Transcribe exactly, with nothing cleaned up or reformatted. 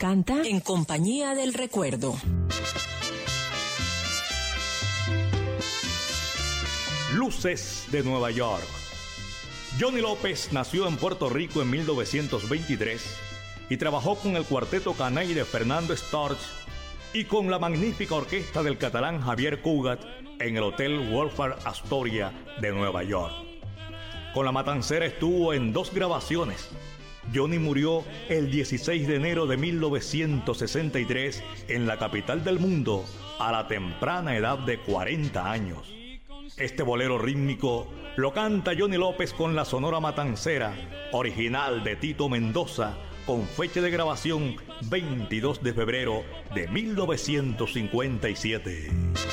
canta En compañía del recuerdo. Luces de Nueva York. Johnny López nació en Puerto Rico en mil novecientos veintitrés y trabajó con el cuarteto Caney de Fernando Storch y con la magnífica orquesta del catalán Javier Cugat en el Hotel Wolfgang Astoria de Nueva York. Con la Matancera estuvo en dos grabaciones. Johnny murió el dieciséis de enero de mil novecientos sesenta y tres en la capital del mundo a la temprana edad de cuarenta años. Este bolero rítmico lo canta Johnny López con la Sonora Matancera, original de Tito Mendoza, con fecha de grabación veintidós de febrero de mil novecientos cincuenta y siete.